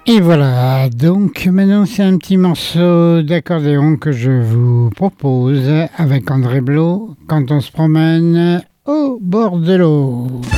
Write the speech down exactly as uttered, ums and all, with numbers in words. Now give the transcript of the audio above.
Et voilà, donc maintenant c'est un petit morceau d'accordéon que je vous propose avec André Blot quand on se promène au bord de l'eau.